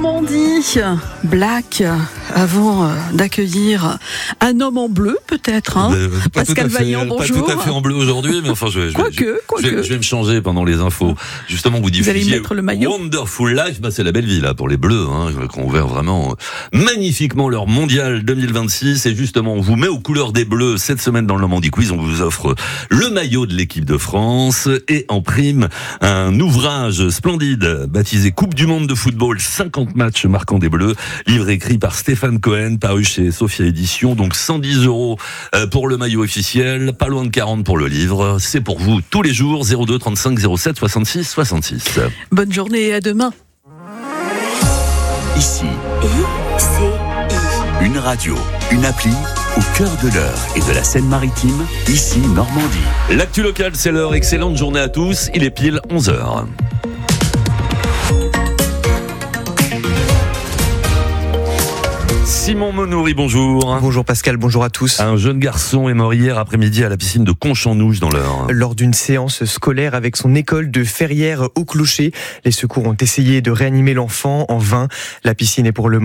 Normandie, Black, avant d'accueillir un homme en bleu peut-être, hein. Pascal Vaillant, bonjour. Pas tout à fait en bleu aujourd'hui, mais enfin je vais me changer pendant les infos. Justement, vous allez mettre le maillot. Wonderful Life, c'est la belle vie là pour les Bleus, qui ont ouvert vraiment magnifiquement leur mondial 2026. Et justement, on vous met aux couleurs des Bleus cette semaine dans le Normandie Quiz. On vous offre le maillot de l'équipe de France et en prime un ouvrage splendide baptisé Coupe du Monde de football, 50 matchs marquants des Bleus, livre écrit par Stéphane Cohen, paru chez Sophia Édition. Donc 110 € pour le maillot officiel, pas loin de 40 pour le livre. C'est pour vous tous les jours, 02 35 07 66 66. Bonne journée et à demain. Ici, une radio, une appli au cœur de l'Eure et de la Seine-Maritime, ici Normandie. L'actu locale, c'est l'heure. Excellente journée à tous. Il est pile 11h. Simon Monoury, bonjour. Bonjour Pascal, bonjour à tous. Un jeune garçon est mort hier après-midi à la piscine de Conchamp-Nouge dans l'Eure. Lors d'une séance scolaire avec son école de Ferrières au Clocher, les secours ont essayé de réanimer l'enfant en vain. La piscine est pour le